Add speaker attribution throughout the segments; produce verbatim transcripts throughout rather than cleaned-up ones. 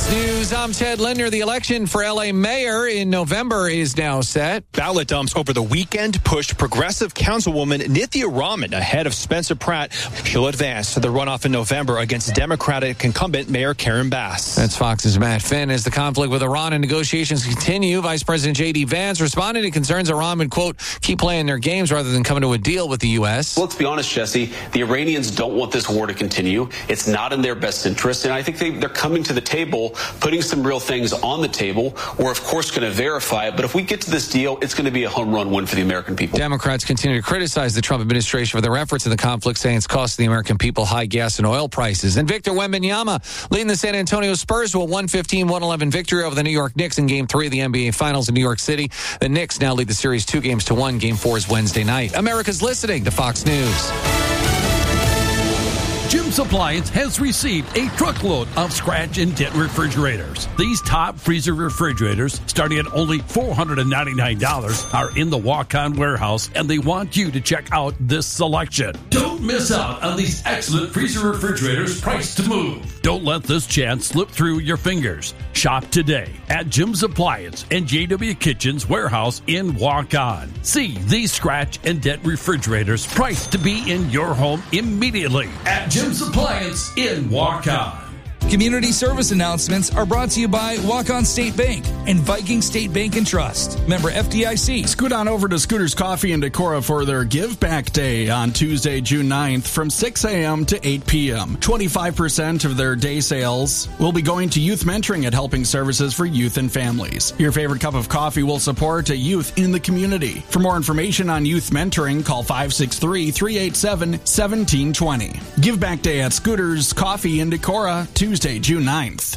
Speaker 1: News, I'm Ted Linder. The election for L A mayor in November is now set.
Speaker 2: Ballot dumps over the weekend pushed progressive councilwoman Nithya Raman ahead of Spencer Pratt. She'll advance to the runoff in November against Democratic incumbent Mayor Karen Bass.
Speaker 1: That's Fox's Matt Finn. As the conflict with Iran and negotiations continue, Vice President J D. Vance responded to concerns Iran would, quote, keep playing their games rather than coming to a deal with the U S.
Speaker 3: Well, let's be honest, Jesse. The Iranians don't want this war to continue. It's not in their best interest. And I think they, they're coming to the table, putting some real things on the table. We're, of course, going to verify it. But if we get to this deal, it's going to be a home run win for the American people.
Speaker 1: Democrats continue to criticize the Trump administration for their efforts in the conflict, saying it's costing the American people high gas and oil prices. And Victor Wembanyama leading the San Antonio Spurs to a one fifteen one eleven victory over the New York Knicks in Game three of the N B A Finals in New York City. The Knicks now lead the series two games to one. Game four is Wednesday night. America's listening to Fox News.
Speaker 4: Jim's Appliance has received a truckload of scratch and dent refrigerators. These top freezer refrigerators, starting at only four hundred ninety-nine dollars, are in the walk-on warehouse, and they want you to check out this selection. Don't miss out on these excellent freezer refrigerators priced to move. Don't let this chance slip through your fingers. Shop today at Jim's Appliance and J W Kitchen's warehouse in Walk-On. See these scratch and dent refrigerators priced to be in your home immediately at Jim's Appliance in Walk-On.
Speaker 5: Community service announcements are brought to you by Walk-On State Bank and Viking State Bank and Trust. Member F D I C.
Speaker 6: Scoot on over to Scooter's Coffee in Decorah for their Give Back Day on Tuesday, June ninth from six a.m. to eight p.m. twenty-five percent of their day sales will be going to youth mentoring at Helping Services for Youth and Families. Your favorite cup of coffee will support a youth in the community. For more information on youth mentoring, call five six three, three eight seven, one seven two zero. Give Back Day at Scooter's Coffee in Decorah, Tuesday, June ninth.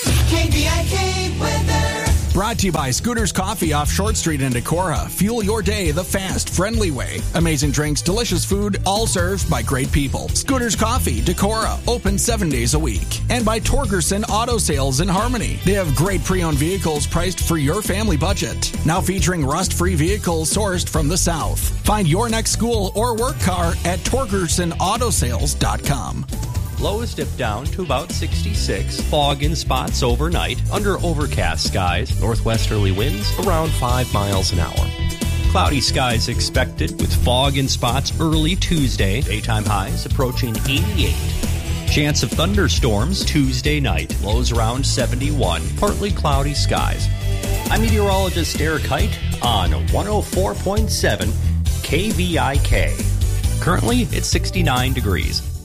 Speaker 7: K V I K weather.
Speaker 6: Brought to you by Scooter's Coffee off Short Street in Decorah. Fuel your day the fast, friendly way. Amazing drinks, delicious food, all served by great people. Scooter's Coffee, Decorah, open seven days a week. And by Torgerson Auto Sales in Harmony. They have great pre-owned vehicles priced for your family budget. Now featuring rust-free vehicles sourced from the South. Find your next school or work car at Torgerson Auto Sales dot com.
Speaker 8: Lows dip down to about sixty-six. Fog in spots overnight under overcast skies. Northwesterly winds around five miles an hour. Cloudy skies expected with fog in spots early Tuesday. Daytime highs approaching eighty-eight. Chance of thunderstorms Tuesday night. Lows around seventy-one. Partly cloudy skies. I'm meteorologist Eric Height on one oh four point seven K V I K. Currently, it's sixty-nine degrees.